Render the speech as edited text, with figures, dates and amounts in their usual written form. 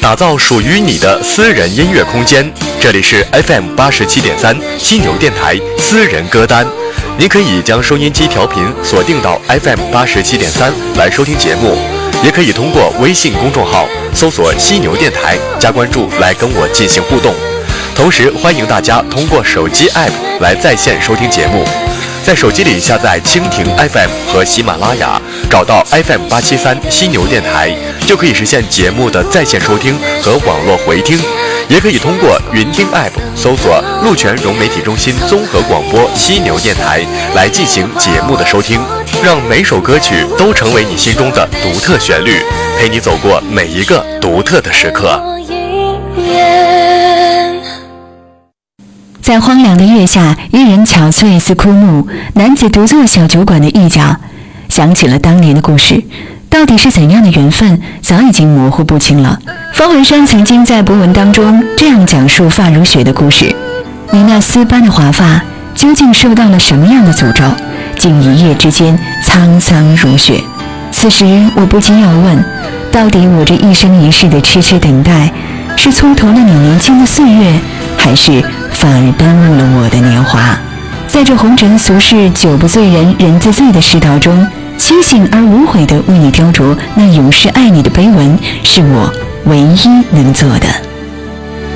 打造属于你的私人音乐空间。这里是 FM87.3 犀牛电台私人歌单，您可以将收音机调频锁定到 FM87.3 来收听节目，也可以通过微信公众号搜索犀牛电台加关注来跟我进行互动。同时欢迎大家通过手机 App 来在线收听节目，在手机里下载蜻蜓 FM 和喜马拉雅，找到 FM873 犀牛电台，就可以实现节目的在线收听和网络回听。也可以通过云听 App 搜索鹿泉融媒体中心综合广播犀牛电台来进行节目的收听，让每首歌曲都成为你心中的独特旋律，陪你走过每一个独特的时刻。 在荒凉的月下，一人憔悴似枯木，男子独坐小酒馆的一角，想起了当年的故事。到底是怎样的缘分，早已经模糊不清了。方文山曾经在博文当中这样讲述发如雪的故事：你那丝般的华发，究竟受到了什么样的诅咒，竟一夜之间沧桑如雪？此时我不禁要问，到底我这一生一世的痴痴等待，是蹉跎了你年轻的岁月，还是反而耽误了我的年华？在这红尘俗世，酒不醉人人自醉的世道中，清醒而无悔地为你雕琢那永世爱你的碑文，是我唯一能做的。